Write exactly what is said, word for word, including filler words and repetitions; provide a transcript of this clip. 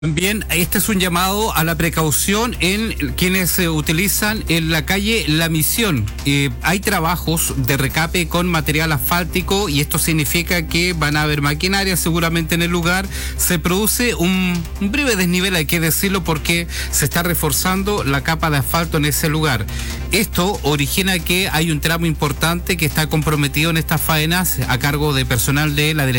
También este es un llamado a la precaución en quienes se utilizan en la calle La Misión. Eh, hay trabajos de recape con material asfáltico y esto significa que van a haber maquinaria seguramente en el lugar. Se produce un, un breve desnivel, hay que decirlo, porque se está reforzando la capa de asfalto en ese lugar. Esto origina que hay un tramo importante que está comprometido en estas faenas a cargo de personal de la Dirección